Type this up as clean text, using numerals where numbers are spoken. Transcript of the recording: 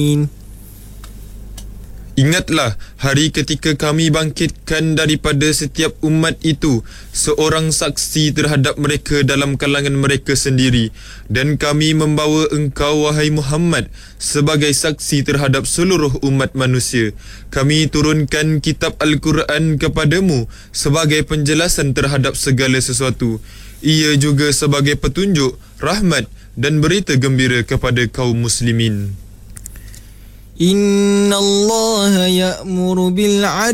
Ingatlah hari ketika kami bangkitkan daripada setiap umat itu seorang saksi terhadap mereka dalam kalangan mereka sendiri, dan kami membawa engkau, wahai Muhammad, sebagai saksi terhadap seluruh umat manusia. Kami turunkan kitab Al-Quran kepadamu sebagai penjelasan terhadap segala sesuatu. Ia juga sebagai petunjuk, rahmat dan berita gembira kepada kaum muslimin. Inna Allah ya'muru bil